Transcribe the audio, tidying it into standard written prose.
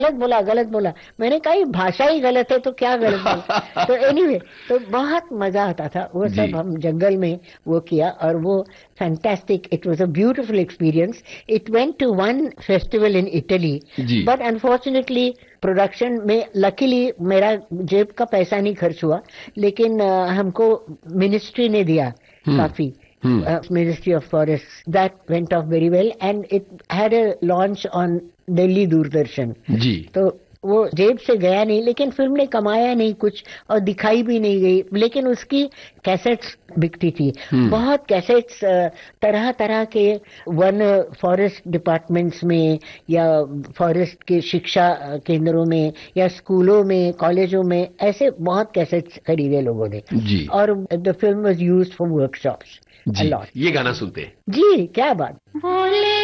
गलत बोला। मैंने कहा ये भाषा ही गलत है तो क्या गलत बोला। तो एनीवे, तो बहुत मजा आता था वो जी सब, हम जंगल में वो किया, और वो fantastic, it was a beautiful experience. It went to one festival in Italy, ji. But unfortunately production में लकीली मेरा जेब का पैसा नहीं खर्च हुआ, लेकिन हमको मिनिस्ट्री ने दिया हम्म काफी, हम्म। Ministry of Forests. That went off very well, and it had a launch on Delhi Doordarshan. जी तो वो जेब से गया नहीं, लेकिन फिल्म ने कमाया नहीं कुछ और दिखाई भी नहीं गई, लेकिन उसकी कैसेट्स बिकती थी। हम्म। बहुत कैसेट्स तरह तरह के वन फॉरेस्ट डिपार्टमेंट्स में, या फॉरेस्ट के शिक्षा केंद्रों में, या स्कूलों में, कॉलेजों में, ऐसे बहुत कैसेट्स खरीदे लोगों ने। जी और the film was used for workshops a ji. Lot. ये गाना सुनते हैं। जी, क्या बात। बोले